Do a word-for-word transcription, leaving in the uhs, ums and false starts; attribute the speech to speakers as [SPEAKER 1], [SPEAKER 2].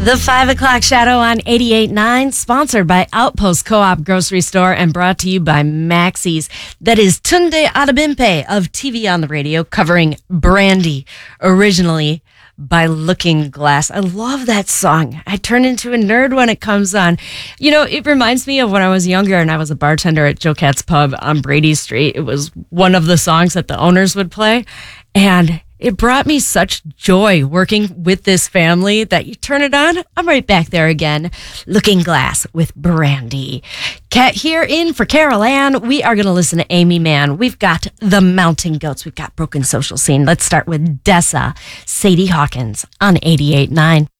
[SPEAKER 1] The five o'clock Shadow on eighty-eight point nine, sponsored by Outpost Co-op Grocery Store and brought to you by Maxie's. That is Tunde Adebimpe of T V on the Radio covering Brandy, originally by Looking Glass. I love that song. I turn into a nerd when it comes on. You know, it reminds me of when I was younger and I was a bartender at Joe Cat's Pub on Brady Street. It was one of the songs that the owners would play, and it brought me such joy working with this family that you turn it on, I'm right back there again. Looking Glass with Brandy. Cat here in for Carol Ann. We are going to listen to Amy Mann. We've got the Mountain Goats. We've got Broken Social Scene. Let's start with Dessa, Sadie Hawkins on eighty-eight point nine.